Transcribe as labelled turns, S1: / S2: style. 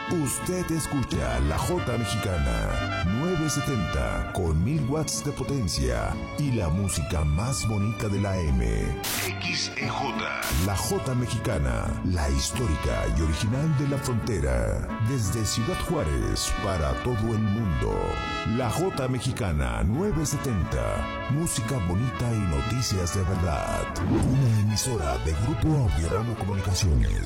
S1: Usted escucha la J Mexicana 970 con 1000 watts de potencia y la música más bonita de la M. XEJ. La J Mexicana, la histórica y original de la frontera. Desde Ciudad Juárez para todo el mundo. La J Mexicana 970. Música bonita y noticias de verdad. Una emisora de Grupo Audiodrama Comunicaciones.